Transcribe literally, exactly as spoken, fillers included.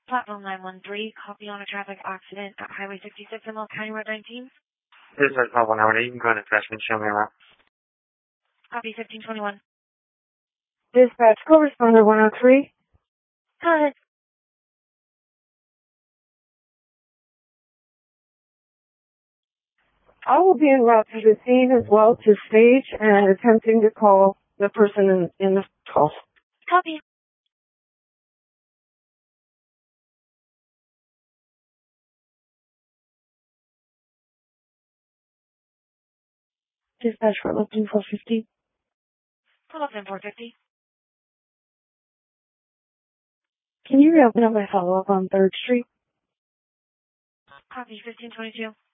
Platform nine one three, copy on a traffic accident at Highway sixty-six and Will County Road nineteen. This is Platform nine one three. You can go into Freshman, show me around. Copy fifteen twenty-one. Dispatch, co-responder one oh three. Go ahead. I will be en route to the scene as well to stage and attempting to call the person in, in the call. Copy. Dispatch for looking four fifty. Pull up in four fifty. Can you reopen up my follow-up on third Street? Copy fifteen twenty-two.